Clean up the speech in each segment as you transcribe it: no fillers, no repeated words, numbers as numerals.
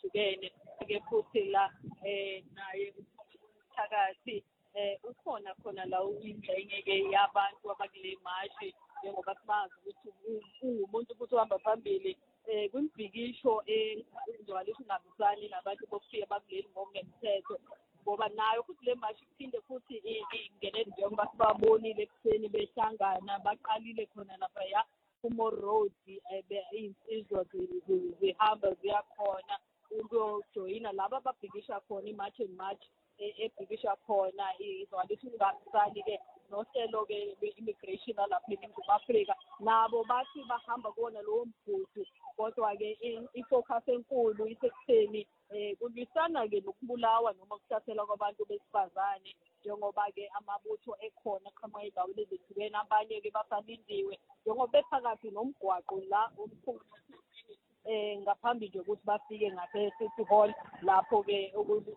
ezahlukene ke futhi la naye phakathi ukhona khona la ingxenye ke yabantu abakule mashi njengoba sibazi ukuthi umuntu futhi uhamba phambili kwimibhikisho njengalisho ngabusani nabantu bokufika bakuleli ngokungemthetho ngoba nayo futhi le mashi iphinde futhi ingenele njengoba sibabonile ekuseni behlangana baqalile khona lapha Kumo Road insizwa zihamba ziyakhona ukuyojoyina laba ababhikisha khona i-march and march ebhikisha khona izwalisho ngabusani-ke nohlelo-ke lwe-immigration alapha eNingizimu Afrika nabo bathi bahamba kuwona lowo mgudu kodwa-ke ifocus enkulu isekutheni kulwisana-ke nokubulawa noma ukuhlaselwa kwabantu besifazane njengoba-ke amabutho ekhona aqhamuka ey'ndaweni ezehlukene abanye-ke basalindiwe njengoba bephakathi nomgwaqo la omkhulu ngaphambi nje ukuthi bafike ngase-City Hall lapho-ke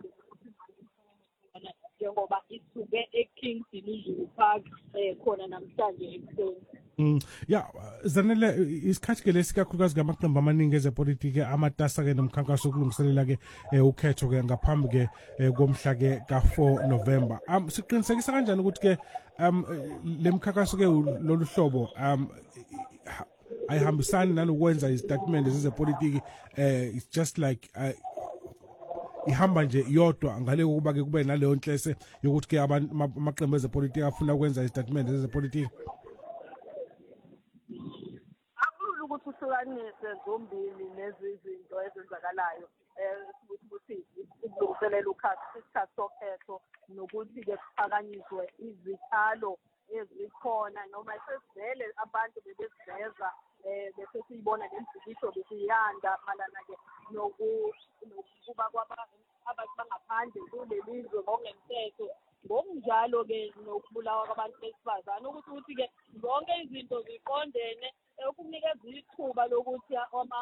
njengoba isuke eKings Illusion Park khona namhlanje ekuseni. Zanele isikhathi ke lesikakhulukazi ngamaqembu amaningi ezepolitiki amatasa ke nomkhankaso okulungiselela ke ukhetho ke ngaphambi ke komhla ke ka4 November. Siqinisekisa kanjani ukuthi ke lemkhankaso ke lolu hlobo ayihambisani nalokwenza istatement zezepolitiki it's just like ihamba nje yodwa ngale ukuba ke kube naleyo nhlese yokuthi ke amaqembu ezepolitiki afuna ukwenza istatement zezepolitiki ukuthi uhlukanise zombili lezi zinto ezenzakalayo ukuthi ukulungiselela isikhathi sokhetho nokuthi-ke kuphakanyiswe izithalo ezikhona noma sesivele abantu bebesiveza bese siyibona lembhikisho besiyanda malana-ke nokuba abantu bangaphandle kuleli lizwe ngokungemthetho ngokunjalo-ke nokubulawa kwabantu besifazane ukuthi-ke zonke izinto ziqondene ukunikeza ithuba lokuthi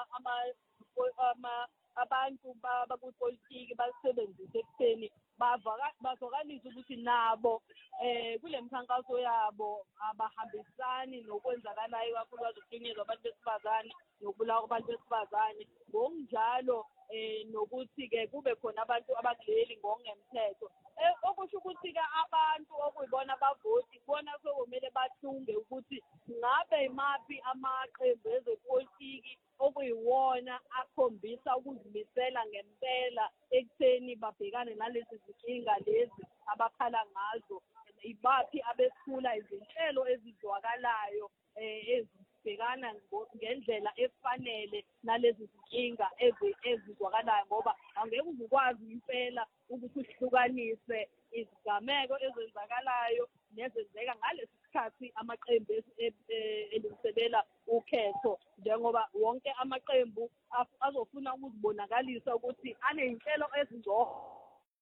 abantu bakwipolitiki basebenzise ekutheni bazwakalise ukuthi nabo kule mkhankaso yabo abahambisani nokwenzakalayo kakhulukazi ukuhlukunyezwa abantu besifazane nokubulawa kwabantu besifazane ngokunjalo nokuthi-ke kube khona abantu abakuleli ngokungemthetho okusho ukuthi-ke abantu okuyibona abavoti bona sekumele bahlunge ukuthi ngabe imaphi amaqembu ezepolitiki okuyiwona akhombisa ukuzimisela ngempela ekutheni babhekane nalezi zinkinga lezi abakhala ngazo ibaphi abethula izinhlelo ezizwakalayo ezibhekana ngendlela efanele nalezi zinkinga ezizwakalayo ngoba angeke uzukwazi impela ukuthi uhlukanise izigameko ezenzakalayo nezenzeka ngalesi sikhathi amaqembu elungiselela ukhetho njengoba wonke amaqembu azofuna ukuzibonakalisa ukuthi aney'nhlelo ezingcono.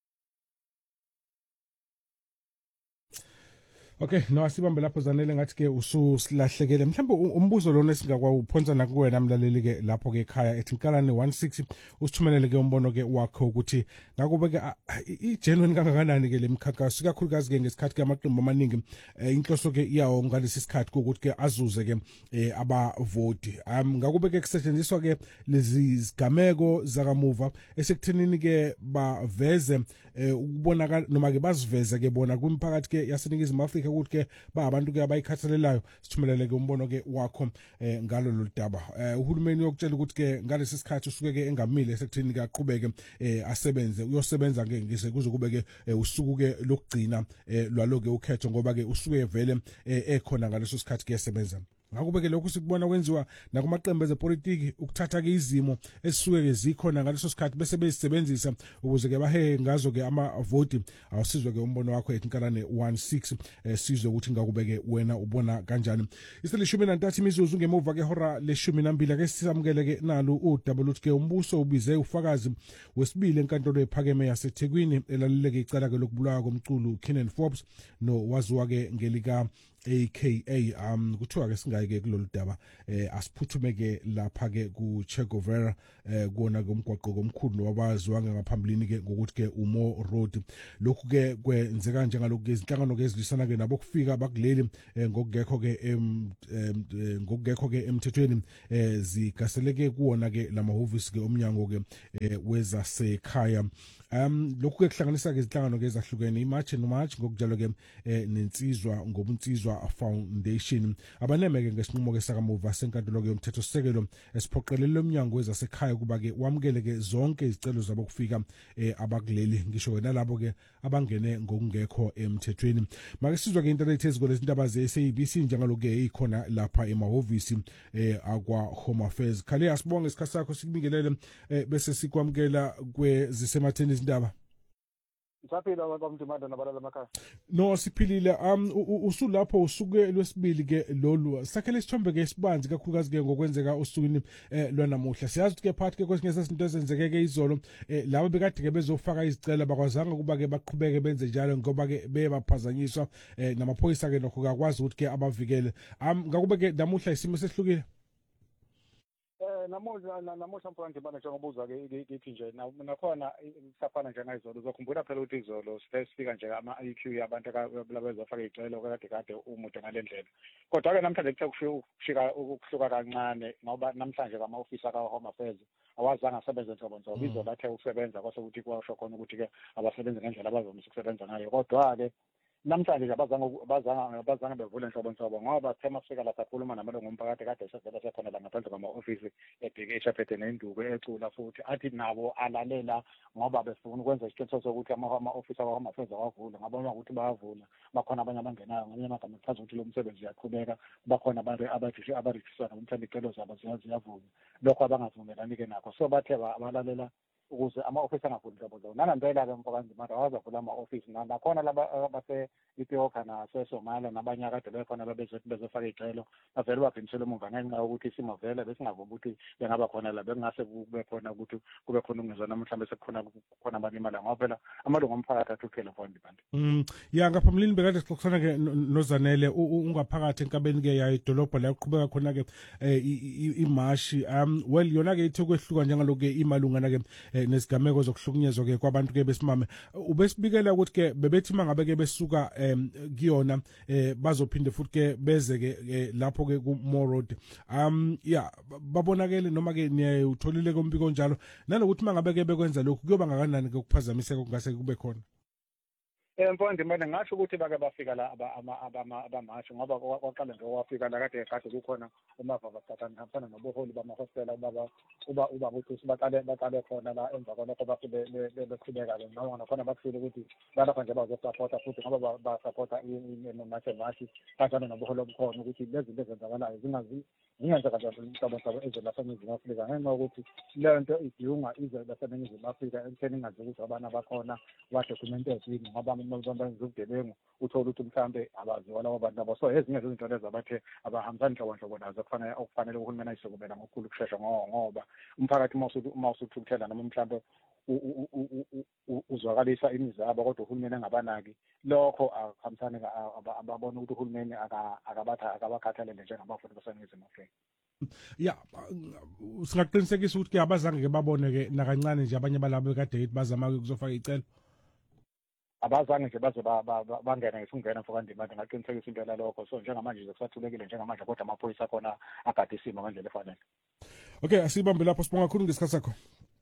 Okay, no asibambe lapho Zanele ngathi ke ususilahlekele mhlawumbe umbuzo lona esingakwawuphonsa nakuwena mlaleli ke lapho ke ekhaya ethi Nkalane 16 usithumelele ke umbono ke wakho ukuthi ngakube ke igenuine kangakanani ke lemkhankaso kakhulukazi ke ngesikhathi ke amaqembu amaningi inhloso ke iyawo ngalesi sikhathi ukuthi ke azuze ke abavoti ngakube ke kusetshenziswa ke lezi zigameko zakamuva esekuthenini ke baveze ukubonakala noma ke baziveze ke bona kumphakathi ke yaseNingizimu Afrika ukuthi ke ba abantu ke abayikhathalelayo sithumelele ke umbono ke wakho ngalo lodaba uhulumeni uyokutshela ukuthi ke ngalesi sikhathi usuke ke engamile sekuthini ke aqhubeke asebenze uyosebenza ke ngise kuze kube ke usuku ke lokugcina lwalo ke ukhetho ngoba ke usuke vele ekhona ngaleso sikhathi ke yasebenza ngakube ke lokhu sikubona kwenziwa nakumaqembu ezepolitiki ukuthatha ke izimo esisuke ke zikhona ngaleso sikhathi bese bezisebenzisa ukuze ke bahehe ngazo ke amavoti awusizwe ke umbono wakho ethi Nkalane 16 sizwe ukuthi ngakube ke wena ubona kanjani iselishumi nantathu imizuzu ngemuva ke hora le12 ke sisamukele ke nalo udaba luthi ke umbuso ubize ufakazi wesibili enkantolo ephakeme yaseThekwini elalileke icala ke lokubulawa komculu Kenan Forbes no waziwa ke ngelika aka kuthiwa ke singayike kulolu daba asiphuthume ke lapha ke ku Che Guevara kuona ke umgwaqo komkhulu wabaziwa ngaphambilini ke ngokuthi ke uMo Road. Lokhu ke kwenzeka njengalokhu ke izinhlangano ke ezilisana ke nabo kufika bakuleli ngokungekho ke emthethweni zigaseleke kuona ke lamahhovisi ke omnyango ke wezasekhaya. Lokhu ke kuhlanganisa ke izinhlangano ke ezahlukene iMarch ngokunjalo ke nensizwa ngobunsizwa Foundation. Abaneme ke ngesinqumo ke sakamuva senkantolo ke yomthetho sisekelo esiphoqelele umnyango wezasekhaya kuba ke wamukele ke zonke izicelo zabo kufika abakuleli ngisho wena labo ke abangene ngokungekho emthethweni. Make sizwa ke into letheziko lezindaba ze-SABC njengaloku ke ikhona lapha emahhovisi akwa Home Affairs. Khale asibonge isikhathi sakho sikubingelele bese sikwamukela kwezisematheni izindaba. Saphila kwamthimanda nabalala emakhaya. No siphilile usulapho usuke lwesibili ke lolu sakhele isithombe ke sibanzi kakhulukazi ke ngokwenzeka osukwini lwanamuhla. Siyazi ukuthi ke phakathi ke kwesinye sezinto ezenzeke ke izolo labo bekade ke bezofaka izicela bakwazanga kuba ke baqhubeke benze njalo ngoba ke bebaphazanyiswa namaphoyisa ke nokho akwazi ukuthi ke abavikele. Ngakube ke namuhla isimo sehlukile. Namuhla mfowethu bana njengobuza ke ithi nje nakhona safana njengayizolo uzokhumbula phela ukuthi izolo sifika nje ama-IQ yabantu labezofaka icelo kade umuntu ngalendlela kodwa ke namhlanje kuthe ukuhluka kancane ngoba namhlanje kama-ofisi aka-Home Affairs awazange asebenze nhlobo izolo athe ukusebenza kwase ukuthi kwasho khona ukuthi ke abasebenzi ngendlela abazomisa ukusebenza ngayo kodwa ke namhlanje nje abazange bevule nhlobo ngoba thema sifika la sakhuluma namalungu omphakathi kade sesevele sekhona la ngaphandle kwama-ofisi ebhekisha phethe nenduku ecula futhi athi nabo alalela ngoba befuna ukwenza isiqiniseko sokuthi ama-ofisi aka-Home Affairs awavula ngabona ukuthi bayavula bakhona abanye abangenayo ngamanye amagama kuchaza ukuthi lo msebenzi uyaqhubeka bakhona abarejistra nomthanda icelo zabo ziyavula lokho abangavumelani-ke nakho so bathe abalalela ukuze ama-ofisi angavuli nhlobo zawo nanempela-ke mfokanzimanda awazavula ama-ofisi nakhona laba base-Ethiopia naseSomalia nabanye akade bekhona bezofaka icelo bavele babhinisele emuva ngenxa yokuthi isimo vele besingavuma ukuthi bengaba khona la bekungase kube khona ukuthi kube khona ukungezwana mhlawumbe sekukhona abalimala ngoba phela amalungu omphakathi athuthele mfokanzimanda. Ya ngaphambilini bekade sixoxisana-ke noZanele ungaphakathi enkabeni-ke yayo idolobha la uqhubeka khona-ke imashi well yona-ke ithe kwehluka njengaloku-ke imalungana-ke nesigameko zokuhlukunyezwa ke kwabantu ke besimame ubesibikela ukuthi ke bebethi mangabe ke besuka kuyona bazophinde futhi ke beze ke lapho ke ku Mo Road babonakele noma ke niyawutholile kombiko njalo nanokuthi mangabe ke bekwenza lokhu kuyoba ngakanani ke ukuphazamiseka kungase kube khona. Mfowethu ngasho ukuthi bake bafika la abamashi ngoba kwaqala nje wafika la kade kukhona umavava satani hambisana nobuholi bamahostela uba ukuthi baqale khona la emva kwalokho bafike beqhubeka-ke noma khona bakufile ukuthi balapha nje bazosapota futhi ngoba basapota mashi kanjalo nobuholi obukhona ukuthi lezi zinto ezenzakalayo zingenza kanjalo imihlobo zabo ezeLaseNingizimu Afrika ngenxa yokuthi leyo nto idinga ize laseNingizimu Afrika ekutheni ingazi ukuthi abana bakhona badocumented yini ngoba ubugebengu uthola ukuthi mhlambe abaziwa labo bantu labo so ezinye zezinto lezo abathe abahambisani nhlobo nazo okufanele uhulumeni ayisekubela ngokukhulu ukushesha ngoba umphakathi uma usuthukuthela noma mhlambe uzwakalisa imizabo kodwa uhulumeni engabanaki lokho akuhambisani ababona ukuthi uhulumeni akabakhathalele njengabafundi baseNingizimu Afrika. Singaqinisekisa ukuthi ke abazange ke babone ke nakancane nje abanye balabo kade bazama ukuzofaka icelo abazange nje baze bangena ngesungena mfokandimanda ngaqinisekisa into lalokho so njengamanje nje kusathulekile njengamanje kodwa amaphoyisa khona agade isimo ngendlela efanele. Okay asibambe lapho sibonga kakhulu ngesikhathi sakho.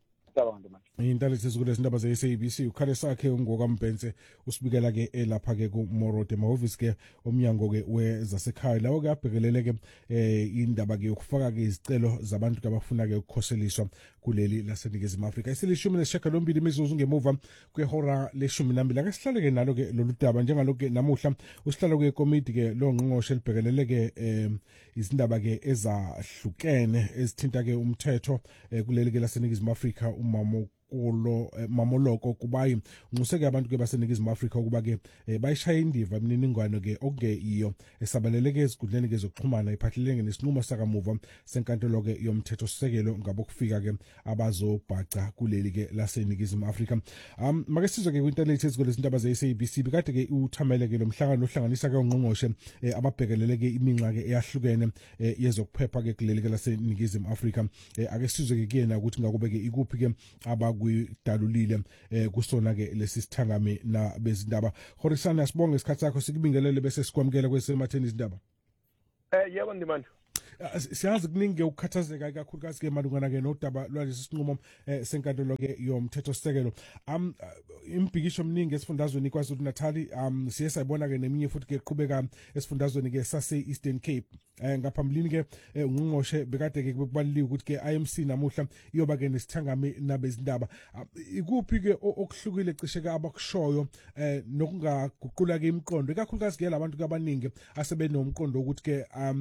Intalithe kulezindaba ze-SABC ukhale sakhe ungokwambhense usibikela ke lapha ke ku Mo Road emahhovisi ke omnyango ke wezasekhaya lawo ke abhekelele ke indaba ke yokufaka ke izicelo zabantu ke abafuna ke ukukhoseliswa kuleli laseNingizimu Afrika. Isilishumi nesishiyagalombili imizuzu ngemuva kwehora le-12 ake sihlale ke nalo ke lolu daba njengaloku ke namuhla usihlalo ke komiti ke lo ngqongqoshe libhekelele ke izindaba ke ezahlukene ezithinta ke umthetho kuleli ke laseNingizimu Afrika umamo kulo Mamoloko kubayi nguseke abantu ke baseNingizimu Afrika ukuba ke bayishaya indiva imininingwane ke okuyiyo esabaleleke ezigudleni ke zokuxhumana iphathelene nesinqumo sakamuva senkantolo ke yomthetho sisekelo ngabokufika ke abazobhaca kuleli ke laseNingizimu Afrika. Make sizwe ke kwinternet ezigole izindaba ze-SABC bikade ke uthamele ke lo mhlangano ohlanganisa ke ongqongqoshe ababhekelele ke iminxa ke eyahlukene yezokuphepha ke kuleli ke laseNingizimu Afrika. Ake sizwe ke kuyena ukuthi ngakube ke ikuphi ke abakwidalulile kusona ke lesi sithangami na bezindaba. Khorisana sibonge isikhathi sakho sikubingelele bese sikwamukela kwesematheni izindaba. Yebo Ndimanda. Siyazi kuningi ukukhathazeka kakhulukazi ke malungana ke nodaba lwalesi sinqumo senkantolo ke yomthetho sisekelo. Imbhikisho eminingi esifundazweni kwaZulu Natal siye sayibona ke neminye futhi ke iqhubeka esifundazweni ke sase Eastern Cape. Ngaphambilini ke ungqongqoshe bekade ke kubalulekile ukuthi ke IMC namuhla iyoba ke nesithangami nabezindaba. Ikuphi ke okuhlukile cishe ke abakushoyo nokungaguqula ke imiqondo ikakhulukazi ke labantu abaningi asebenomqondo ukuthi ke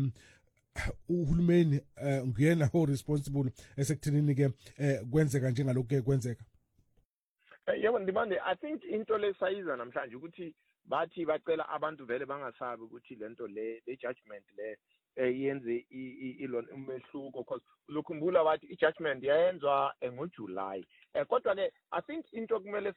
uhulumeni nguyena responsible esekuthenini ke kwenzeka njengalokho ke kwenzeka. Yebo Ndimande, I think into lesayiza namhlanje ukuthi bathi bacela abantu vele bangasabi ukuthi lento le judgment le yenze ilona umehluko because uzokhumbula wathi i-judgment yayenzwa ngoJuly. Kodwa ke I think into kumele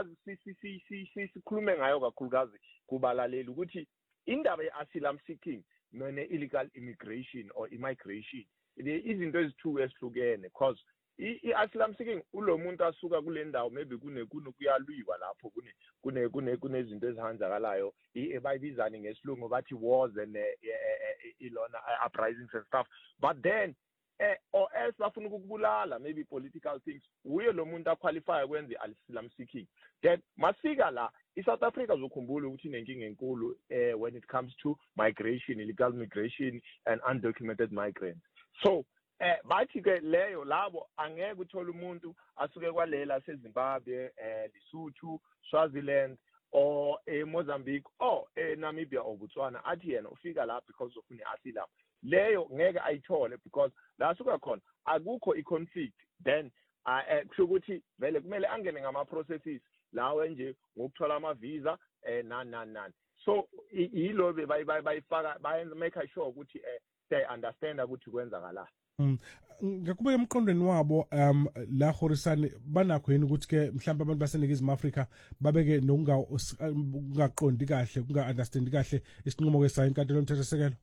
sikhulume ngayo kakhulukazi kubalaleli ukuthi indaba ye-asylum seeking ne-illegal immigration or immigration izinto ezithu ezihlukene because i-asylum seeking ulo muntu asuka kule ndawo maybe kuyalwiwa lapho kunezinto ezihenzakalayo ebayibizani ngesilungu bathi wars and ilona uprisings and stuff, but then or else bafuna ukubulala maybe political things uye lo muntu aqualify kwenza i-asylum seeking. Then masika la iSouth Africa uzokhumbula ukuthi inenkinga enkulu when it comes to migration, illegal migration and undocumented migrants. So bathi ke leyo labo angeke uthola umuntu asuke kwalela seZimbabwe, Lesotho, Swaziland or Mozambique or Namibia or Botswana athi yena ufika la because of asylum. Leyo ngeke ayithole because la suka khona akukho i-conflict. Then kusho ukuthi vele kumele angene ngama-processes lawe nje ngokuthola ama-visa nani. So yilo bayifaka make sure ukuthi they understand ukuthi kwenzakala. Ngakube emqondweni wabo la Khorisani banakho yini ukuthi ke mhlawumbe abantu baseNingizimu Afrika babeke nokungaqondi kahle kunga-understand kahle isinqumo ke sayo inkantolo yomthetho sisekelo?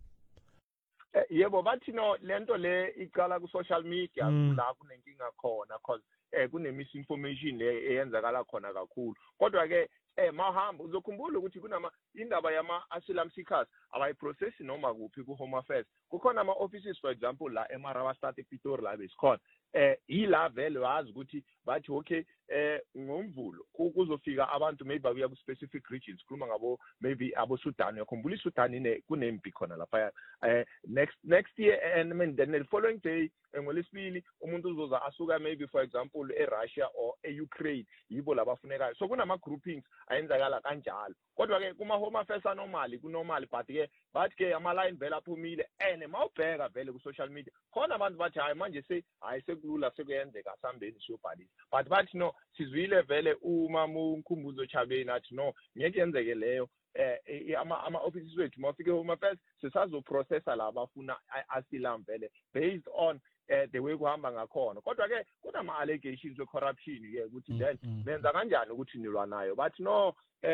Yebo bathi no lento le iqala ku social media la kunenkinga khona because kune-misinformation le eyenzakala khona kakhulu. Kodwa ke mahamba uzokhumbula ukuthi kunama indaba yama-asylum seekers abayiprocessi noma kuphi ku-Home Affairs. Kukhona ama-offices for example la eMarabastad ePitori la besikhona. Yila vele wazi ukuthi bathi okay ngomvulo kuzofika abantu maybe babuya ku-specific regions khuluma ngabo maybe abo-Sudan. Uyakhumbula iSudan kunempi khona lapha. Next year and then the following day ngolesibili umuntu uzoza asuka maybe for example eRussia or eUkraine yibo labafunekayo. So kunama-groupings ayenzakala kanjalo. Kodwa ke kuma-Home Affairs anormally kunormal but ke bathi ke ama-line vele aphumile and mawubheka vele ku-social media khona abantu bathi hayi manje sekulula sekuyenzeka asambeni siyobhalisa, but bathi no sizwile vele uMkhumbuzo Chabeni athi no ngeke yenzeke leyo. Ama-offices wethu mawufike Home Affairs sisazoprocessa la bafuna asylum vele based on the way kuhamba ngakhona. Kodwa ke kunama-allegations we-corruption ke ukuthi then benza kanjani ukuthi nilwa nayo, but no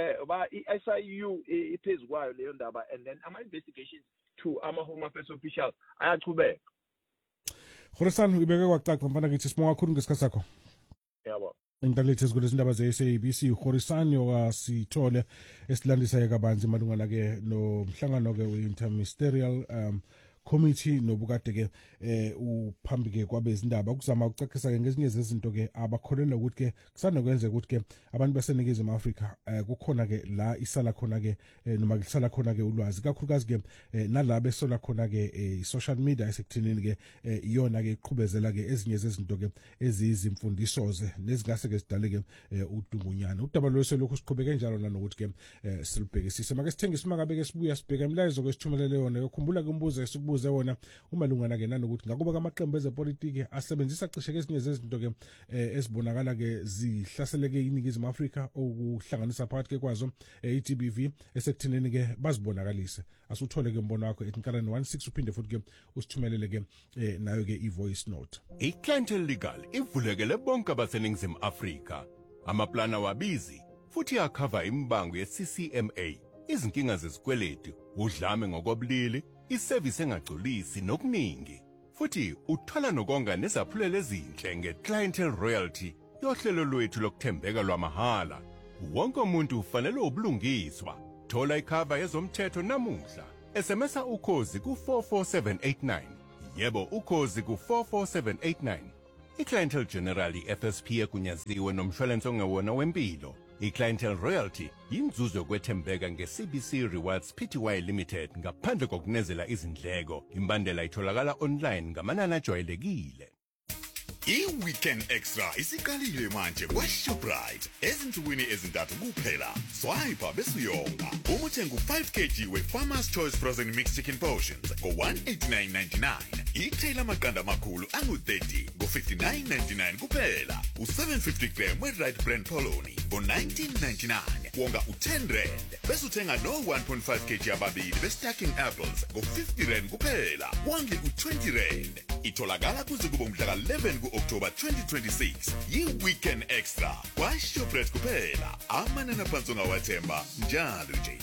i-SIU iphezu kwayo leyo ndaba and then ama-investigations to ama-Home Affairs officials ayachubeka. Khorisani ibeke kwacaca mfana kithi sibonga kakhulu ngesikhathi sakho. Yabo. Intalethe ezikole izindaba ze-SABC Khorisani wasithole esilandisa kabanzi malungana ke nomhlangano ke we-interministerial committee nobukade ke uphambi ke kwabezindaba ukuzama ukucacisa ke ngezinye zezinto ke abakholelwa ukuthi ke kusanokwenzeka ukuthi ke abantu baseNingizimu Afrika kukhona ke la isala khona ke noma kusala khona ke ulwazi kakhulukazi ke nalabo besola khona ke social media esekuthinini ke iyona ke iqhubezela ke ezinye zezinto ke ezizimfundisoze nezingase ke sidale ke udungunyana. Udaba lwese lokhu siqhubeke njalo nanokuthi ke silibhekisise make sithenge simangabe ke sibuya sibheka imlayezo ke sithumelele yona ukhumbula ke umbuzo esikubuza sibuze wona umalungana ke nanokuthi ngakuba kamaqembu ezepolitiki asebenzisa cishe ezinye zezinto ke ezibonakala ke zihlaseleke iningizimu Afrika okuhlanganisa phakathi ke kwazo iGBV esekutheneni ke bazibonakalise. Asuthole ke umbono wakho etinkalani 16 uphinde futhi ke usithumelele ke nayo ke ivoice note. iClientele Legal ivulekele bonke abaseningizimu Afrika. Amaplana wabizi futhi akhava imbango ye-CCMA, izinkinga zezikweletu, udlame ngokobulili, iservice engagculisi nokuningi. Futhi uthola nokonga nezaphulelo ezinhle ngeClientele Royalty, yohlelo lwethu lokuthembeka lwamahala. Wonke umuntu ufanele ubulungiswa. Thola ikhava yezomthetho namuhla. SMSa ukhozi ku44789. Yebo ukhozi ku44789. iClientele General FSP egunyaziwe nomshwalense ongewona wempilo. iClientele Royalty yinzuzo yokwethembeka ngeCBC Rewards Pty Limited ngaphandle kokunezela izindleko. Imbandela itholakala online ngamanani ajwayelekile. I-Weekend Extra isiqalile manje kwa-Shoprite. Ezinsukwini ezintathu kuphela. Swipe bese uyonga. Uma uthenga u-5 kg we-Farmer's Choice Frozen Mixed Chicken Portions ngo-189.99. Ithela amaqanda amakhulu angu-30 ngo-59.99 kuphela. U-750 gram we-Right Brand Polony ngo-19.99. Wonga u-10 rand. Bese uthenga no-1.5 kg ababili be-Stacking Apples ngo-50 rand kuphela. Wonge u-20 rand. Itholakala kuze kube umhla ka-11 ku-October 2026. Yi-Weekend Extra kwa-Shoprite kuphela. Amanani aphansi ongawathemba njalo nje.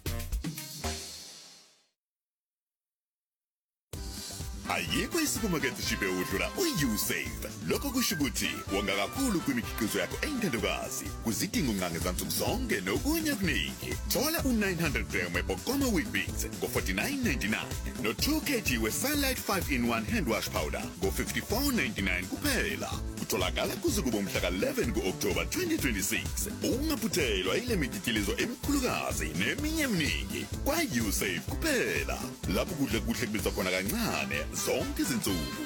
Ayikho isupermarket ship udlula uYouSave. Lokho kusho ukuthi wonga kakhulu kwimikhiqizo yakho eyintandokazi. Kuzidinga unqange zansuku zonke nokunye okuningi. Thola u900 gram weBokoma Weetbix ngo-49.99 no2 kg weSunlight 5-in-1 hand wash powder ngo-54.99 kuphela. Utholakala kuze kube umhla ka-11 ku-October 2026. Ungaphuthelwa ile mititilizo emikhulukazi neminye eminingi kwa-YouSave kuphela. Lapho kudle kuhle kubiza khona kancane zonke izinsuku.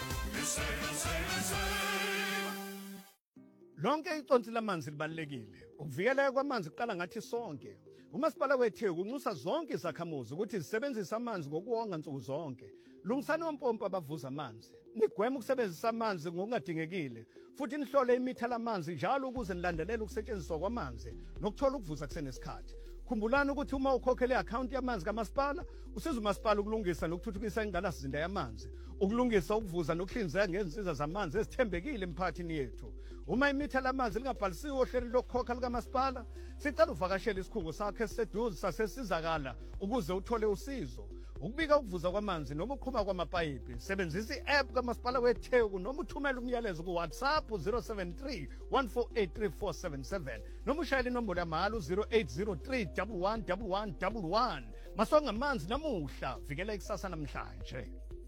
Lonke iconsi lamanzi libalekile. Ukuvikeleka kwamanzi kuqala ngathi sonke. Umasipala weTheku unxusa zonke izakhamuzi ukuthi zisebenzise amanzi ngokuwonga nsuku zonke. Lungisani ompompo abavuza amanzi. Nigweme ukusebenzisa amanzi ngokungadingekile futhi nihlole imitha lamanzi njalo ukuze nilandelele ukusetshenziswa kwamanzi nokuthola ukuvuza kusenesikhathi. Khumbulani ukuthi uma ukhokhele i-account yamanzi kamasipala, usiza umasipala ukulungisa nokuthuthukisa ingqalasizinda yamanzi, ukulungisa ukuvuza nokuhlinzeka ngezinsiza zamanzi ezithembekile emphakathini yethu. Uma imitha lamanzi lingabhalisiwe ohlelweni lokukhokha likamasipala, sicela uvakashele isikhungo sakhe esiseduze sasesizakala ukuze uthole usizo. Ukubika ukuvuza kwamanzi noma uqhuma kwamapayipi, sebenzisa i-app kamasipala weTheku noma uthumela umyalezo ku-WhatsApp 073 1483477 noma ushayela inombolo yamahhala 0803 111111. Masonga amanzi namuhla, vikela ikusasa namhlanje.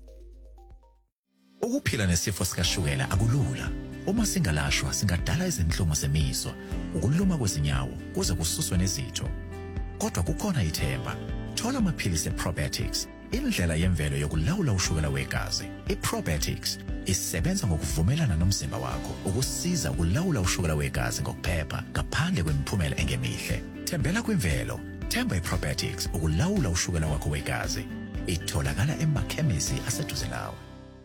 Ukuphila nesifo sikashukela akulula. Uma singalashwa singadala izinhlungu zemizwa, ukuluma kwezinyawo kuze kususwe nezitho. Kodwa kukhona ithemba. Thola amaphilisi eProbetics, indlela yemvelo yokulawula ushukela wegazi. iProbetics isebenza ngokuvumelana nomzimba wakho ukusiza ukulawula ushukela wegazi ngokuphepha ngaphandle kwemiphumela engemihle. Thembela kwimvelo, themba iProbetics ukulawula ushukela wakho wegazi. Itholakala emakhemisi aseduze nawe.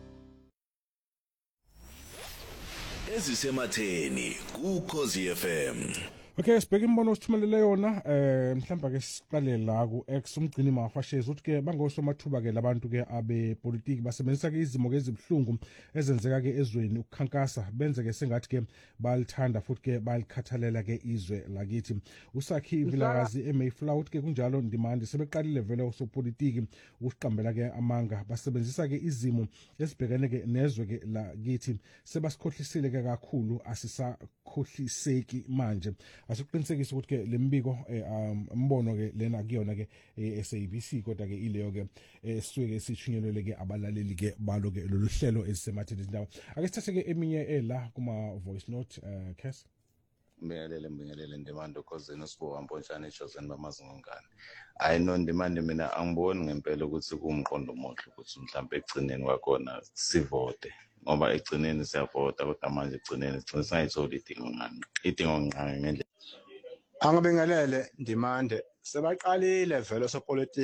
Ezisematheni kuKhosi FM. Okay, sibheke imbono osithumelele yona mhlamba ke siqale la ku X umgcini mafashezi uthi ke bangosomathuba ke labantu ke abepolitiki basebenzisa ke izimo ke ezibhlungu ezenzeka ke ezweni ukukhankasa benze ke sengathi ke balithanda futhi ke balikhathalela ke izwe lakithi. Usakhi Vilakazi eMayflower uthi ke kunjalo ndimandi sebeqalile vele osopolitiki ukuqambela ke amanga basebenzisa ke izimo esibhekene ke nezwe ke lakithi sebasikhohlisile ke kakhulu asisakhohliseki manje. Asiqinisekisa ukuthi ke lembiko umbono ke lena kuyona ke SABC kodwa ke ileyo ke sisuke sithunyelele ke abalaleli ke balo ke lolu hlelo ezisematheni izindawo. Ake sithathe ke eminye la kuma voice note Kes. Mbingelele Ndimando Khosini uSibo Wampontshane eJozen bamazingongane. Hayi no Ndimando mina angiboni ngempela ukuthi kuumqondo omuhle ukuthi mhlawumbe egcineni kwakhona sivote. Ngoba egcineni siyavota kodwa manje egcineni sigcina singayitholi idingo nqanqe ngendlela. Angibingelele Ndimande sebaqalile vele sopolitiki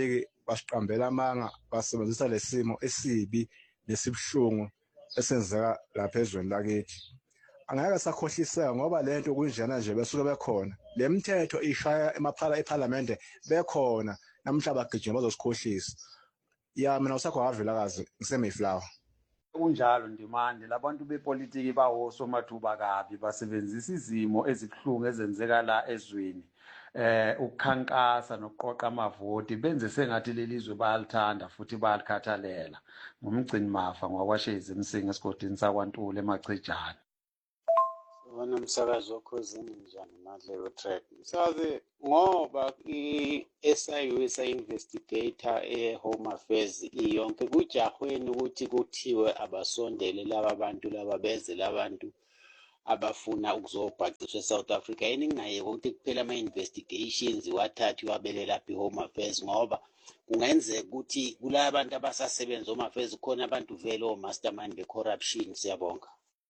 basiqambela amanga basebenzisa lesimo esibi nesibhlungu esenzeka lapha ezweni lakithi. Angeke sakhohliseka ngoba lento kunjena nje besuke bekhona. Le mithetho ishaya eParliament bekhona namhla bagijima bazosikhohlisa. Ya mina usakho wavelakazi ngiseMayflower. Kunjalo Ndimande labantu bepolitiki bawosomathuba kabi basebenzisa izimo ezibhlungu ezenzeka la ezweni ukukhankasa nokuqoqa amavoti benze sengathi lelizwe bayalithanda futhi bayalikhathalela. Ngumgcini mafa ngwakwashezi emsinga esigodini sakwaNtuli eMachejane. Wona umsakazo okhosini njani Madleko track. Msazi ngoba i-SIU investigator eHome Affairs iyonke kujahweni ukuthi kuthiwe abasondele laba bantu laba beze labantu abafuna ukuzobhaqiswa eSouth Africa. Yini ngingayeke ukuthi kuphela ama-investigations wathathu wabele lapha iHome Affairs ngoba kungenzeka ukuthi kula bantu abasasebenza Home Affairs khona abantu vele o-mastermind be-corruption. Siyabonga.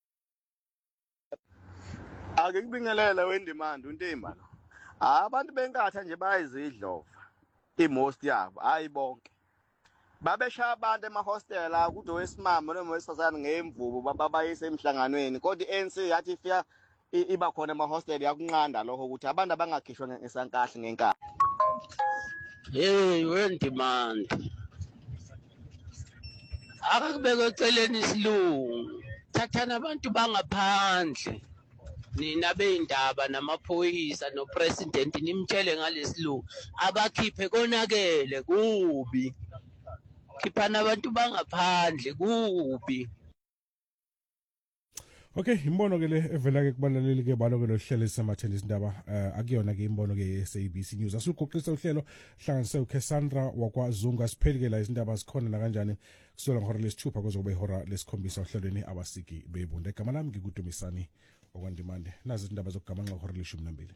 Ake kubingelela weNdimande uNtimba. Abantu benkatha nje bayizidlova. Imost yabo hayi bonke. Babeshaya abantu emahostel akude wesimama noma wesifazane ngemvubu babayise emhlanganweni kodwa ANC yathi ifika iba khona emahostel yakunqanda lokho ukuthi abantu abangakhishwa ngesankahle ngenkani. Hey weNdimande. Akubeke eceleni isilungu. Thathana abantu bangaphandle. Nina beindaba namaphoyisa nopresident nimtshele ngalesilungu abakhiphe konakele kubi. Khiphana abantu bangaphandle kubi. Okay, imbono ke le evela ke kubalaleli ke balo ke lo hlelo esematheni izindaba akuyona ke imbono ke SABC News. Asulugoqisa uhlelo hlanganise uKassandra wakwaZungu asiphelike la izindaba zikhona na kanjani kusola ngihora lesithupha kuzobe ihora lesikhombisa ohlelweni abasiki bebunda. Igama lami ngikudumisani okwaNdimande. Nazi izindaba zokugamanxa ngihora le12.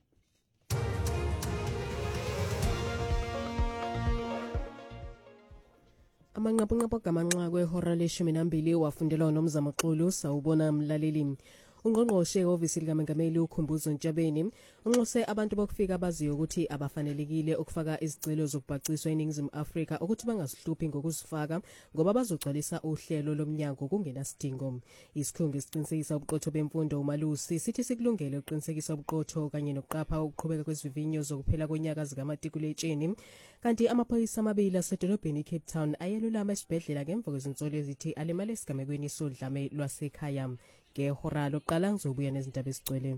Amanqaphanqapha gamanxa kwehora le12 wafundelwa uNomzamo Xulu sawubona mlaleli. Ungqongqoshe ofisi likaMengameli uKhumbuzo Ntshabeni unxuse abantu bokufika abaziyo ukuthi abafanelekile ukufaka izicelo zokubhaciswa eNingizimu Afrika ukuthi bangazihluphi ngokuzifaka ngoba bazogcwalisa uhlelo lomnyango kungenasidingo. Isikhungo esiqinisekisa ubuqotho bemfundo uMalusi sithi sikulungele ukuqinisekisa ubuqotho kanye nokuqapha ukuqhubeka kwezivinyo zokuphela konyaka zikamatikuletsheni. Kanti amaphoyisa amabili asedolobheni Cape Town ayelulama esibhedlela ngemva kwezinsolo ezithi alimale esigamekweni sodlame lwasekhaya. Ngehora lokuqala ngizobuya nezindaba ezigcwele.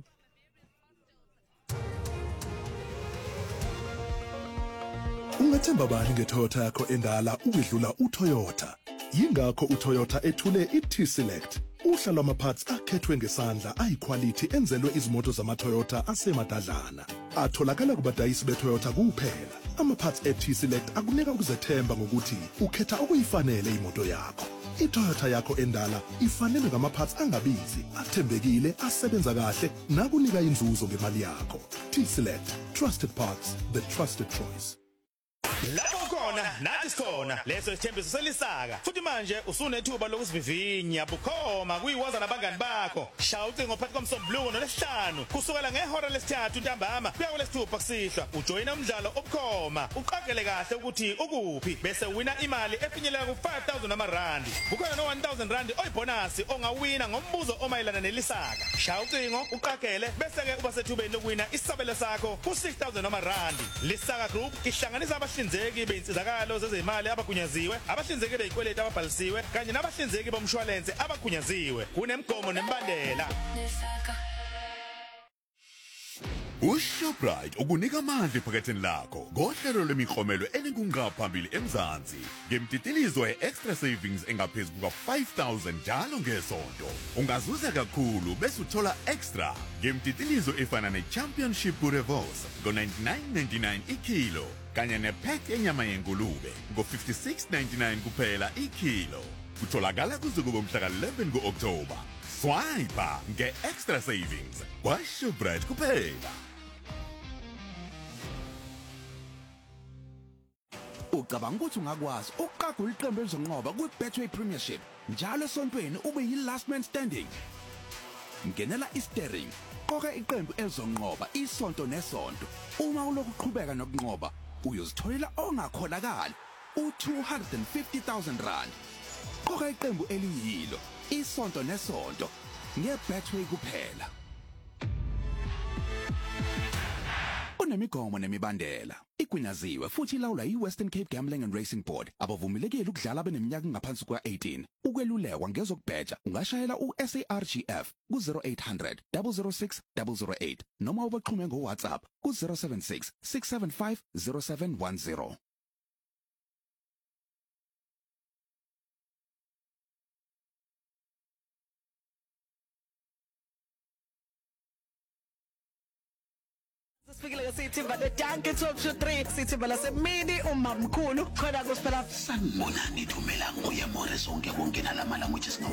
Ungathemba bani ngeToyota yakho endala ukudlula uToyota? Yingakho uToyota ethule iT-Select. Uhla lwama-parts akhethwe ngesandla ayiquality enzelwe izimoto zamaToyota asemadadlana. Atholakala kubadayisi beToyota kuphela. Ama-parts eT-Select akunika ukuzethemba ngokuthi ukhetha okuyifanele imoto yakho. iToyota yakho endala ifanele ngama-parts angabizi, athembekile, asebenza kahle, nakunika inzuzo ngemali yakho. T-Select, trusted parts, the trusted choice. Lapho khona nathi sikhona leso isithembiso selisaka futhi manje usunethuba lokusivivinya bukhoma kuyiwaza nabangani bakho. Shaya ucingo phakathi komsombuluko nolesihlanu kusukela ngehora lesithathu ntambama kuya kulesithupha kusihlwa ujoyina umdlalo obukhoma uqagele kahle ukuthi ukuphi bese wina imali efinyelela ku5,000 amarandi. Kukhona no1,000 randi oyibonasi ongawina ngombuzo omayelana nelisaka. Shaya ucingo uqagele bese ke uba sethubeni lokuwina isabelo sakho ku6,000 amarandi. Lisaka Group ihlanganisa abahlinzeki beinsizakalo zezimali abagunyaziwe, abahlinzeki beyikweleti ababhalisiwe kanye nabahlinzeki bomshwalense abagunyaziwe. Kunemgomo nembandela. UShoprite ukunika amandla ephaketheni lakho ngohlelo lemiklomelo enikungqaphambili eMzansi ngemtitilizo ye-extra savings engaphezulu kuka5,000 njalo ngesonto. Ungazuza kakhulu bese uthola extra ngemtitilizo efana ne-Championship Burevos ngo-99.99 ikilo kanye ne-pack yenyama yengulube ngo-56.99 kuphela ikilo. Kutholakala kuze kube mhla ka-11 ku-Oktoba. Swipe nge-extra savings kwaShoprite kuphela. Ucabanga ukuthi ungakwazi ukuqagula iqembu elizonqoba kwi-Betway Premiership njalo esontweni ube yi-last man standing? Ngenela i-steering, qoka iqembu elizonqoba isonto nesonto. Uma ulokhu uqhubeka nokunqoba, uyozitholela ongakholakali u250,000 rand. Qhoka iqembu eliyilo isonto nesonto ngeBetway kuphela. Kunemigomo nemibandela. Igwinyaziwe futhi ilawulwa yiWestern Cape Gambling and Racing Board. Abavumelekile ukudlala beneminyaka ngaphansi kwa18. Ukwelulekwa ngezokubheja ungashayela uSARGF ku0800 006 008 noma ubaxhume ngoWhatsApp ku076 675 0710. Sifikile ngesithimba ledanki top 3 sithimba lasemini umamkhulu khona kusiphela sanibonani Thumela nguye Morris onke konke nalama languages